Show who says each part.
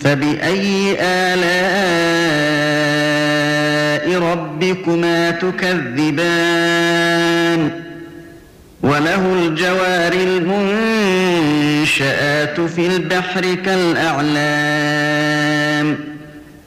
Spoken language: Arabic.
Speaker 1: فبأي آلاء ربكما تكذبان وله الجوار المنشآت في البحر كالأعلام